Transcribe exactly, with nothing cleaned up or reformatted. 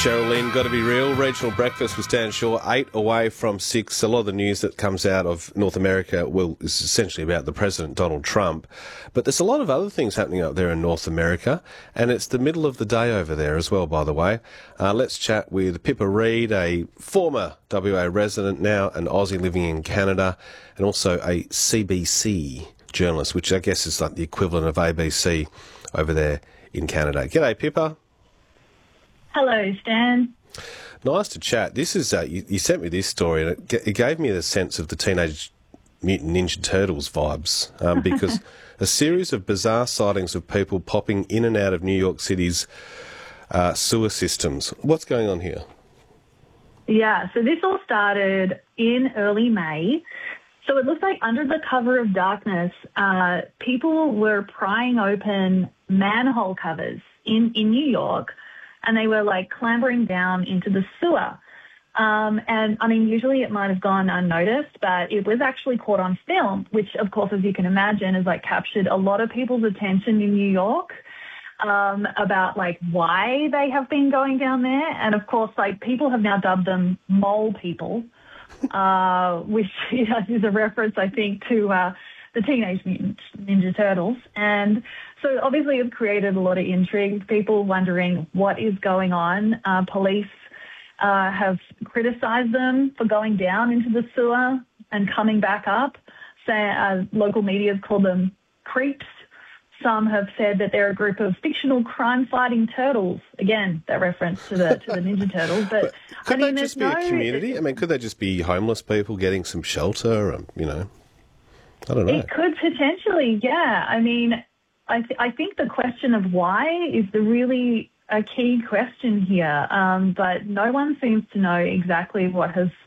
Cheryl Lynn, got to be real. Regional breakfast with Stan Shaw, eight away from six. A lot of the news that comes out of North America will is essentially about the President, Donald Trump. But there's a lot of other things happening up there in North America, and it's the middle of the day over there as well, by the way. Uh, let's chat with Pippa Reid, a former W A resident, now an Aussie living in Canada, and also a C B C journalist, which I guess is like the equivalent of A B C over there in Canada. G'day, Pippa. Hello, Stan. Nice to chat. This is uh, you, you sent me this story, and it, g- it gave me the sense of the Teenage Mutant Ninja Turtles vibes, um, because a series of bizarre sightings of people popping in and out of New York City's uh, sewer systems. What's going on here? Yeah, so this all started in early May. So it looks like under the cover of darkness, uh, people were prying open manhole covers in, in New York, and they were like clambering down into the sewer. Um, and I mean, usually it might have gone unnoticed, but it was actually caught on film, which of course, as you can imagine, has like captured a lot of people's attention in New York, um, about like why they have been going down there. And of course, like people have now dubbed them mole people, uh, which you know, is a reference, I think, to, uh, the Teenage Mutant Ninja Turtles. And so obviously it's created a lot of intrigue, people wondering what is going on. Uh, police uh, have criticised them for going down into the sewer and coming back up. Say, uh, local media have called them creeps. Some have said that they're a group of fictional crime-fighting turtles. Again, that reference to the to the Ninja Turtles. But, but could I mean, they just be no, a community? I mean, could they just be homeless people getting some shelter? Um, you know, I don't know. It could potentially, yeah. I mean, I, th- I think the question of why is the really a key question here, um, but no one seems to know exactly what has